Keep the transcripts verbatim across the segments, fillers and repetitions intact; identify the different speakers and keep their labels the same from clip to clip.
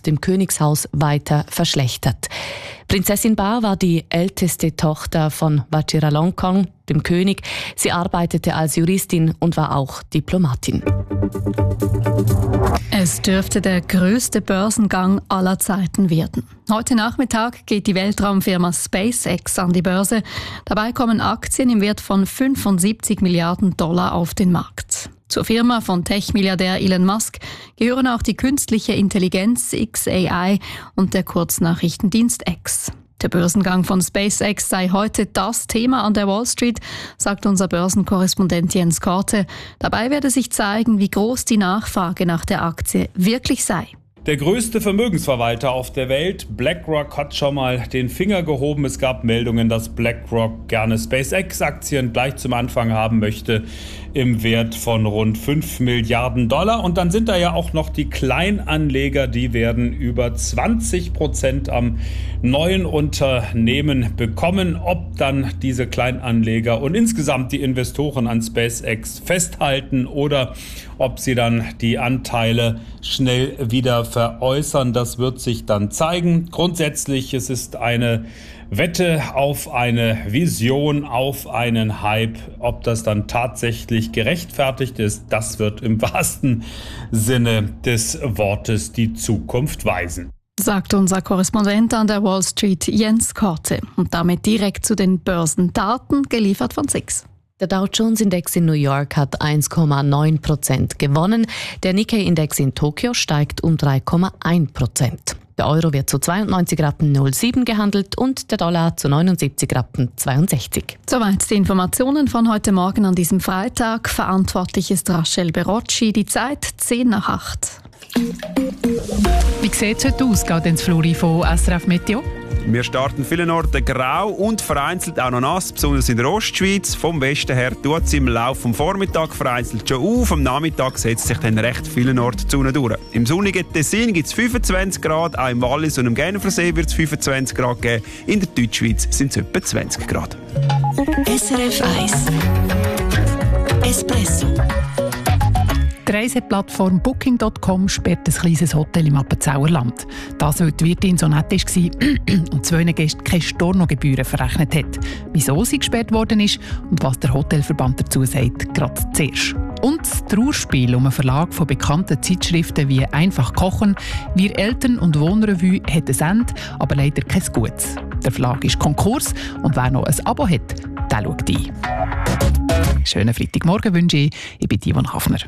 Speaker 1: dem Königshaus weiter verschlechtert. Prinzessin Ba war die älteste Tochter von Vajiralongkorn, dem König. Sie arbeitete als Juristin und war auch Diplomatin.
Speaker 2: Es dürfte der größte Börsengang aller Zeiten werden. Heute Nachmittag geht die Weltraumfirma SpaceX an die Börse. Dabei kommen Aktien im Wert von fünfundsiebzig Milliarden Dollar auf den Markt. Zur Firma von Tech-Milliardär Elon Musk gehören auch die künstliche Intelligenz X A I und der Kurznachrichtendienst X. Der Börsengang von SpaceX sei heute das Thema an der Wall Street, sagt unser Börsenkorrespondent Jens Korte. Dabei werde sich zeigen, wie groß die Nachfrage nach der Aktie wirklich sei.
Speaker 3: Der größte Vermögensverwalter auf der Welt, BlackRock, hat schon mal den Finger gehoben. Es gab Meldungen, dass BlackRock gerne SpaceX-Aktien gleich zum Anfang haben möchte im Wert von rund fünf Milliarden Dollar. Und dann sind da ja auch noch die Kleinanleger, die werden über zwanzig Prozent am neuen Unternehmen bekommen. Ob dann diese Kleinanleger und insgesamt die Investoren an SpaceX festhalten oder ob sie dann die Anteile schnell wieder veräußern, das wird sich dann zeigen. Grundsätzlich, es ist eine Wette auf eine Vision, auf einen Hype. Ob das dann tatsächlich gerechtfertigt ist, das wird im wahrsten Sinne des Wortes die Zukunft weisen.
Speaker 2: Sagt unser Korrespondent an der Wall Street Jens Korte. Und damit direkt zu den Börsendaten, geliefert von Six.
Speaker 1: Der Dow Jones Index in New York hat eins Komma neun Prozent gewonnen. Der Nikkei Index in Tokio steigt um drei Komma eins Prozent. Der Euro wird zu zweiundneunzig Rappen null sieben gehandelt und der Dollar zu neunundsiebzig Rappen zweiundsechzig.
Speaker 2: Soweit die Informationen von heute Morgen an diesem Freitag. Verantwortlich ist Rachel Berocci. Die Zeit zehn nach acht.
Speaker 4: Wie sieht es heute aus, geht ins Flori von S R F Meteo?
Speaker 5: Wir starten vielen Orten grau und vereinzelt auch noch nass, besonders in der Ostschweiz. Vom Westen her tut es im Laufe des Vormittags vereinzelt schon auf. Am Nachmittag setzt sich dann recht vielen Orten die Sonne durch. Im sonnigen Tessin gibt es fünfundzwanzig Grad, auch im Wallis und im Genfersee wird es fünfundzwanzig Grad geben. In der Deutschschweiz sind es etwa zwanzig Grad.
Speaker 6: S R F eins Espresso.
Speaker 4: Die Reiseplattform Booking Punkt com sperrt ein kleines Hotel im Appenzauerland. Das, weil die Wirtin so nett war und zwei Gästen keine Stornogebühren verrechnet hat. Wieso sie gesperrt worden ist und was der Hotelverband dazu sagt, gerade zuerst. Und das Trauerspiel um einen Verlag von bekannten Zeitschriften wie «Einfach kochen», «Wir Eltern» und «Wohnrevue» hat ein Ende, aber leider kein Gutes. Der Verlag ist Konkurs und wer noch ein Abo hat, der schaut ein. Schönen Freitagmorgen wünsche ich. Ich bin Yvonne Hafner.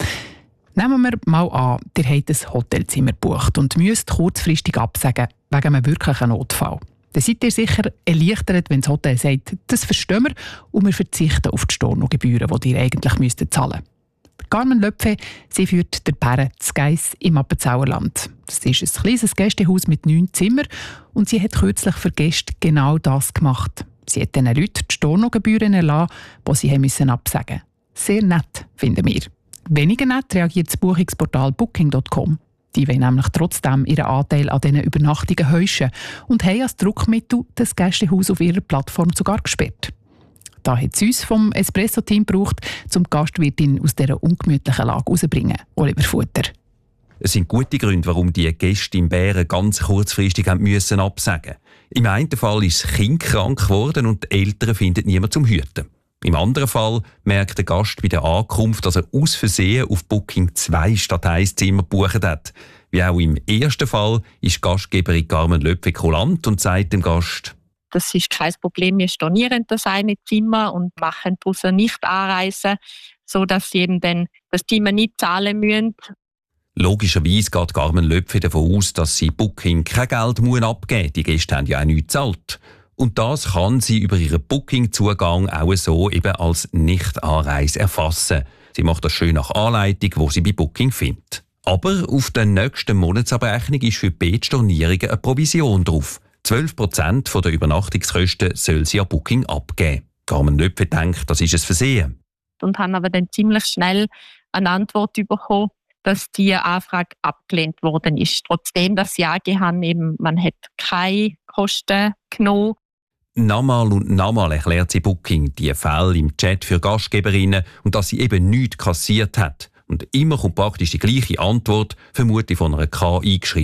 Speaker 4: Nehmen wir mal an, ihr habt ein Hotelzimmer gebucht und müsst kurzfristig absagen, wegen einem wirklichen Notfall. Dann seid ihr sicher erleichtert, wenn das Hotel sagt, das verstehen wir und wir verzichten auf die Stornogebühren, die ihr eigentlich müsstet zahlen. Carmen Löpfe, sie führt der Perre zu Geiss im Appenzauerland. Das ist ein kleines Gästehaus mit neun Zimmern und sie hat kürzlich für Gäste genau das gemacht. Sie hat den Leuten die Stornogebühren erlassen, die sie müssen absagen mussten. Sehr nett, finden wir. Weniger nett reagiert das Buchungsportal Booking Punkt com. Die wollen nämlich trotzdem ihren Anteil an diesen Übernachtungen heuschen und haben als Druckmittel das Gästehaus auf ihrer Plattform sogar gesperrt. Da hat es uns vom Espresso-Team gebraucht, um die Gastwirtin aus dieser ungemütlichen Lage herauszubringen. Oliver Futter.
Speaker 7: Es sind gute Gründe, warum die Gäste in Bären ganz kurzfristig haben müssen absagen. Im einen Fall ist das Kind krank geworden und die Eltern finden niemanden zum Hüten. Im anderen Fall merkt der Gast bei der Ankunft, dass er aus Versehen auf Booking zwei statt eins Zimmer gebucht hat. Wie auch im ersten Fall ist die Gastgeberin Carmen Löpfe kulant und sagt dem Gast:
Speaker 8: Das ist kein Problem, wir stornieren das eine Zimmer und machen daraus nicht anreisen, sodass sie eben dann das Zimmer nicht zahlen müssen.
Speaker 7: Logischerweise geht Carmen Löpfe davon aus, dass sie Booking kein Geld abgeben muss. Die Gäste haben ja auch nichts gezahlt. Und das kann sie über ihren Booking-Zugang auch so eben als Nicht-Anreise erfassen. Sie macht das schön nach Anleitung, die sie bei Booking findet. Aber auf der nächsten Monatsabrechnung ist für beide Stornierungen eine Provision drauf. zwölf Prozent der Übernachtungskosten soll sie an Booking abgeben. Carmen Löpfe denkt, das ist ein Versehen.
Speaker 8: Und haben aber dann ziemlich schnell eine Antwort bekommen, dass die Anfrage abgelehnt worden ist. Trotzdem, dass sie angegeben haben, eben, man hat keine Kosten genommen.
Speaker 7: Nochmal und nochmal erklärt sie Booking die Fälle im Chat für Gastgeberinnen und dass sie eben nichts kassiert hat. Und immer kommt praktisch die gleiche Antwort, vermutlich von einer K I geschrieben: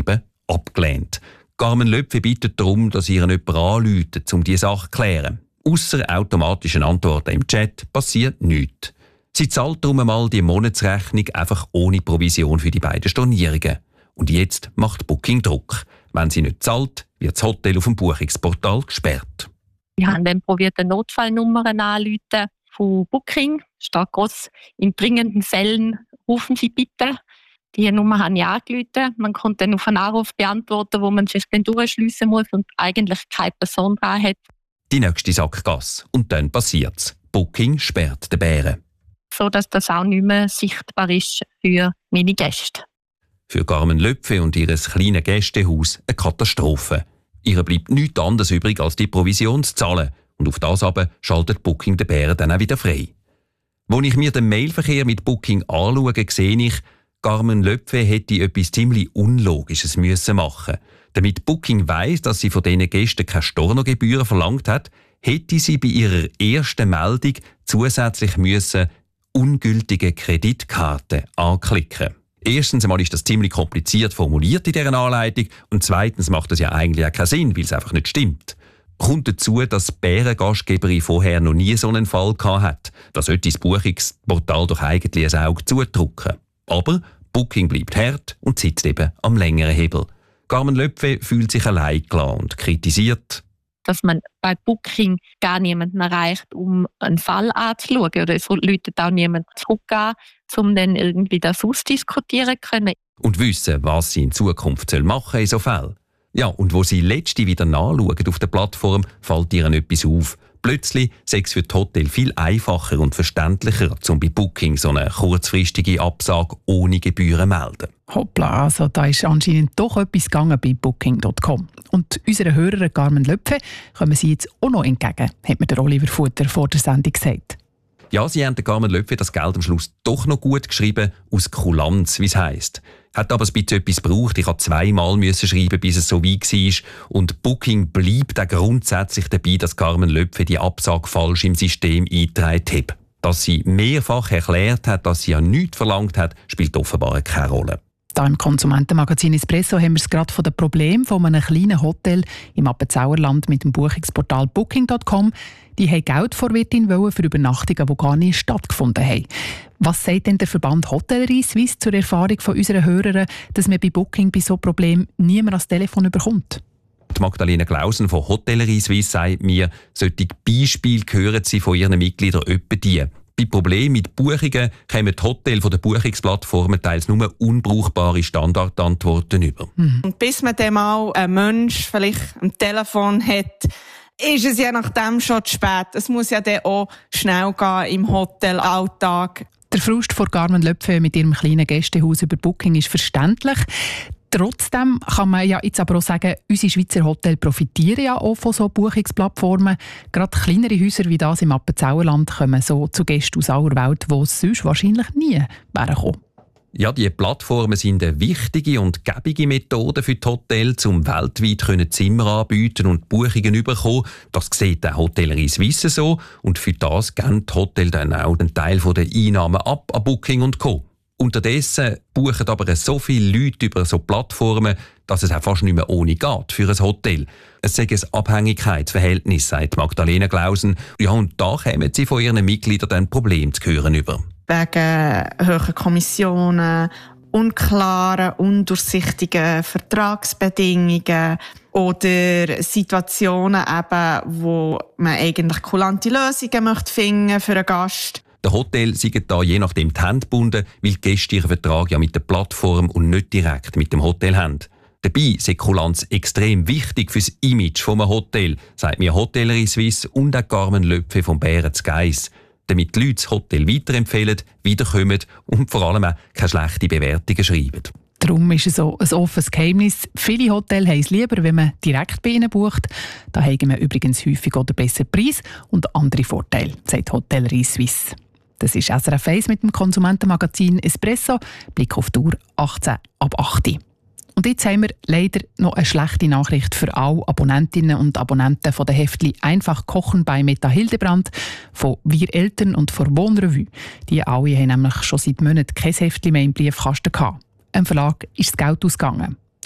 Speaker 7: abgelehnt. Carmen Löpfe bittet darum, dass ihr jemand anruft, um diese Sache zu klären. Ausser automatischen Antworten im Chat passiert nichts. Sie zahlt darum einmal die Monatsrechnung einfach ohne Provision für die beiden Stornierungen. Und jetzt macht Booking Druck. Wenn sie nicht zahlt, wird das Hotel auf dem Buchungsportal gesperrt.
Speaker 8: Wir haben dann probiert, eine Notfallnummer anzurufen von Booking. Steht gross, in dringenden Fällen rufen Sie bitte. Die Nummer habe ich angerufen. Man konnte dann auf einen Anruf beantworten, wo man sich dann durchschliessen muss und eigentlich keine Person dran hat.
Speaker 7: Die nächste Sackgasse. Und dann passiert's. Booking sperrt den Bären.
Speaker 8: So dass das auch nicht mehr sichtbar ist für meine Gäste.
Speaker 7: Für Carmen Löpfe und ihr kleines Gästehaus eine Katastrophe. Ihr bleibt nichts anderes übrig, als die Provision zu zahlen. Und auf das aber schaltet Booking den Bären dann auch wieder frei. Als ich mir den Mailverkehr mit Booking anschaue, sehe ich, Carmen Löpfe hätte etwas ziemlich Unlogisches müssen machen. Damit Booking weiss, dass sie von diesen Gästen keine Stornogebühren verlangt hat, hätte sie bei ihrer ersten Meldung zusätzlich müssen ungültige Kreditkarte anklicken. Erstens einmal ist das ziemlich kompliziert formuliert in dieser Anleitung und zweitens macht das ja eigentlich auch keinen Sinn, weil es einfach nicht stimmt. Kommt dazu, dass die Bärengastgeberin vorher noch nie so einen Fall gehabt hat. Da sollte das Buchungsportal doch eigentlich ein Auge zudrücken. Aber Booking bleibt hart und sitzt eben am längeren Hebel. Carmen Löpfe fühlt sich allein gelassen und kritisiert,
Speaker 8: dass man bei Booking gar niemanden erreicht, um einen Fall anzuschauen. Oder es läutet auch niemand zurück an, um dann irgendwie das ausdiskutieren zu können.
Speaker 7: Und wissen, was sie in Zukunft machen soll in so Fällen. Ja, und wo sie letzte wieder nachschauen auf der Plattform, fällt ihnen etwas auf. Plötzlich sei es für das Hotel viel einfacher und verständlicher, um bei Booking so eine kurzfristige Absage ohne Gebühren zu melden.
Speaker 4: Hoppla, also da ist anscheinend doch etwas gegangen bei Booking Punkt com. Und unserer Hörerin Carmen Löpfe kommen sie jetzt auch noch entgegen, hat mir der Oliver Futter vor der Sendung gesagt.
Speaker 7: Ja, sie haben der Carmen Löpfe das Geld am Schluss doch noch gut geschrieben, aus Kulanz, wie es heisst. Hat aber ein bisschen etwas gebraucht. Ich musste zweimal schreiben, bis es so weit war. Und Booking bleibt auch grundsätzlich dabei, dass Carmen Löpfe die Absage falsch im System eingetragen hat. Dass sie mehrfach erklärt hat, dass sie ja nichts verlangt hat, spielt offenbar keine Rolle.
Speaker 4: Da im Konsumentenmagazin Espresso haben wir es gerade von den Problemen von einem kleinen Hotel im Appenzauerland mit dem Buchungsportal Booking Punkt com. Die wollten Geld vor Wirtin für Übernachtungen, die gar nicht stattgefunden haben. Was sagt denn der Verband Hotellerie Suisse zur Erfahrung von unseren Hörern, dass man bei Booking bei so Problemen niemand ans Telefon bekommt?
Speaker 7: Die Magdalena Klausen von Hotellerie Suisse sagt mir, solche Beispiele hören sie von ihren Mitgliedern etwa die. Bei Problemen mit Buchungen kommen die Hotels von den Buchungsplattformen teils nur unbrauchbare Standardantworten über.
Speaker 9: Mhm. Und bis man dann mal einen Mensch vielleicht am Telefon hat, ist es ja nachdem schon zu spät. Es muss ja dann auch schnell gehen im Hotelalltag.
Speaker 4: Der Frust vor Carmen Löpfe mit ihrem kleinen Gästehaus über Booking ist verständlich. Trotzdem kann man ja jetzt aber auch sagen, unsere Schweizer Hotels profitieren ja auch von so Buchungsplattformen. Gerade kleinere Häuser wie das im Appenzauerland kommen so zu Gästen aus aller Welt, die es sonst wahrscheinlich nie wären gekommen.
Speaker 7: Ja, die Plattformen sind eine wichtige und gäbige Methode für die Hotels, um weltweit Zimmer anbieten und Buchungen zu bekommen. Das sieht der Hotellerie Suisse so und für das geben die Hotels dann auch einen Teil der Einnahmen ab an Booking und Co. Unterdessen buchen aber so viele Leute über so Plattformen, dass es auch fast nicht mehr ohne geht für ein Hotel. Es sei ein Abhängigkeitsverhältnis, sagt Magdalena Klausen. Ja, und da kommen sie von ihren Mitgliedern dann Probleme zu hören über.
Speaker 9: Wegen hohen Kommissionen, unklaren, undurchsichtigen Vertragsbedingungen oder Situationen, eben, wo man eigentlich kulante Lösungen möchte finden für einen Gast.
Speaker 7: Der Hotel sind da je nachdem die Hände gebunden, weil die Gäste ihren Vertrag ja mit der Plattform und nicht direkt mit dem Hotel haben. Dabei ist Kulanz extrem wichtig für das Image des Hotel, sagt mir Hotellerie Suisse und auch Carmen Löpfe vom Bären zu Geiss. Damit die Leute das Hotel weiterempfehlen, wiederkommen und vor allem auch keine schlechten Bewertungen schreiben.
Speaker 4: Darum ist es so ein offenes Geheimnis. Viele Hotels haben es lieber, wenn man direkt bei ihnen bucht. Da haben wir übrigens häufig oder besseren Preis und andere Vorteile, sagt Hotellerie Suisse. Das ist S R F eins mit dem Konsumentenmagazin Espresso. Blick auf die Uhr achtzehn ab acht. Und jetzt haben wir leider noch eine schlechte Nachricht für alle Abonnentinnen und Abonnenten von der Heftli «Einfach kochen» bei Meta Hildebrand, von «Wir Eltern» und von «Wohnrevue». Die alle haben nämlich schon seit Monaten kein Heftli mehr im Briefkasten gehabt. Im Verlag ist das Geld ausgegangen.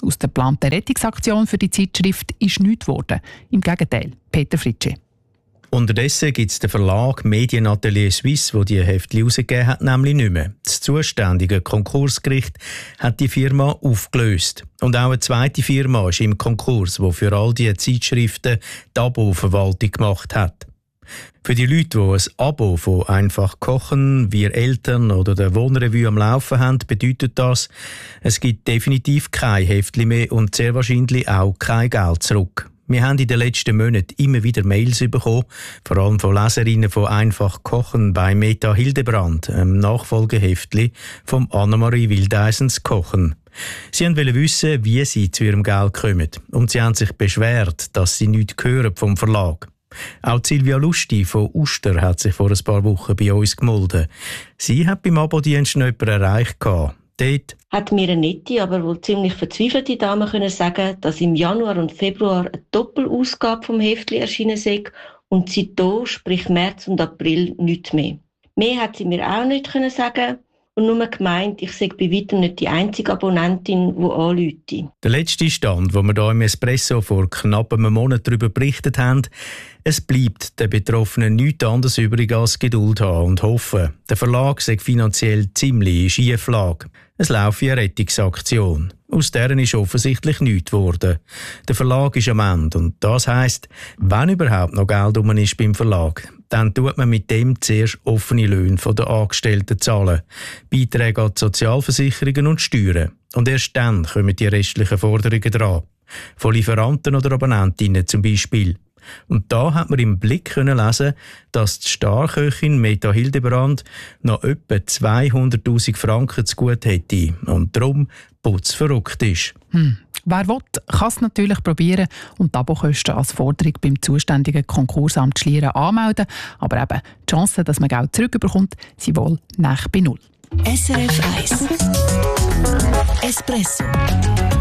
Speaker 4: Aus der geplanten Rettungsaktion für die Zeitschrift ist nichts geworden. Im Gegenteil, Peter Fritsche.
Speaker 10: Unterdessen gibt es den Verlag Medienatelier Suisse, der die Heftchen herausgegeben hat, nämlich nicht mehr. Das zuständige Konkursgericht hat die Firma aufgelöst. Und auch eine zweite Firma ist im Konkurs, die für all diese Zeitschriften die Abo-Verwaltung gemacht hat. Für die Leute, die ein Abo von «Einfach kochen», «Wir Eltern» oder der «Wohnrevue» am Laufen haben, bedeutet das, es gibt definitiv kein Heftchen mehr und sehr wahrscheinlich auch kein Geld zurück. Wir haben in den letzten Monaten immer wieder Mails bekommen, vor allem von Leserinnen von «Einfach kochen» bei Meta Hildebrand, einem Nachfolgeheftchen vom Annemarie Wildeisens Kochen. Sie wollten wissen, wie sie zu ihrem Geld kommen. Und sie haben sich beschwert, dass sie nichts hören vom Verlag. Auch Silvia Lusti von Uster hat sich vor ein paar Wochen bei uns gemeldet. Sie hat beim Abo-Dienst noch jemanden erreicht. Dort
Speaker 11: hat mir eine nette, aber wohl ziemlich verzweifelte Dame können sagen, dass im Januar und Februar eine Doppelausgabe vom Heftli erschienen sei und seitdem, sprich März und April, nichts mehr. Mehr hat sie mir auch nicht können sagen und nur gemeint, ich sei bei weitem nicht die einzige Abonnentin, die anrufe.
Speaker 10: Der letzte Stand, wo wir hier im Espresso vor knapp einem Monat darüber berichtet haben, es bleibt den Betroffenen nichts anderes übrig als Geduld haben und hoffen. Der Verlag sei finanziell ziemlich in Schieflage. Es laufe eine Rettungsaktion. Aus deren ist offensichtlich nichts geworden. Der Verlag ist am Ende und das heisst, wenn überhaupt noch Geld rum ist beim Verlag, dann tut man mit dem zuerst offene Löhne der Angestellten zahlen, Beiträge an die Sozialversicherungen und Steuern. Und erst dann kommen die restlichen Forderungen dran. Von Lieferanten oder Abonnentinnen zum Beispiel. Und da hat man im Blick können lesen, dass die Starköchin Meta Hildebrand noch etwa zweihunderttausend Franken zu gut hätte und darum putzverrückt ist.
Speaker 4: Hm. Wer will, kann es natürlich probieren und die Abokosten als Forderung beim zuständigen Konkursamt Schlieren anmelden. Aber eben, die Chance, dass man Geld zurückbekommt, sind wohl nahe bei null.
Speaker 6: S R F eins Espresso.